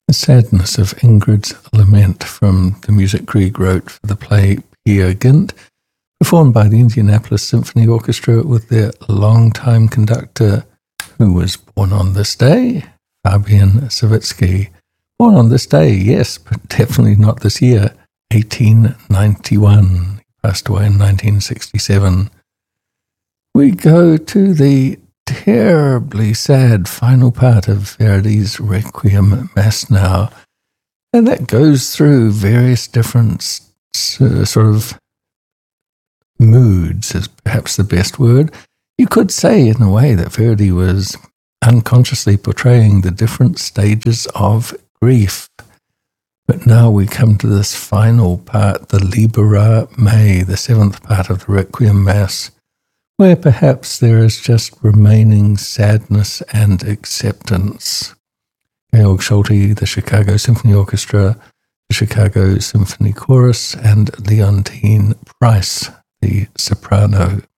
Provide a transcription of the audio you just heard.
The sadness of Ingrid's lament from the music Grieg wrote for the play Peer Gynt, performed by the Indianapolis Symphony Orchestra with their longtime conductor, who was born on this day, Fabian Savitsky. Born on this day, yes, but definitely not this year, 1891. He passed away in 1967. We go to the terribly sad final part of Verdi's Requiem Mass now, and that goes through various different sort of moods, is perhaps the best word. You could say in a way that Verdi was unconsciously portraying the different stages of grief. But now we come to this final part, the Libera Me, the seventh part of the Requiem Mass, where perhaps there is just remaining sadness and acceptance. Georg Solti, the Chicago Symphony Orchestra, the Chicago Symphony Chorus, and Leontine Price, the soprano.